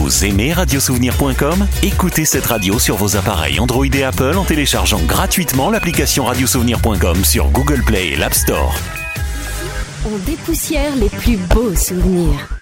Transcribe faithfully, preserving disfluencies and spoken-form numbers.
Vous aimez radiosouvenir point com ? Écoutez cette radio sur vos appareils Android et Apple en téléchargeant gratuitement l'application radiosouvenir point com sur Google Play et l'App Store. On dépoussière les plus beaux souvenirs.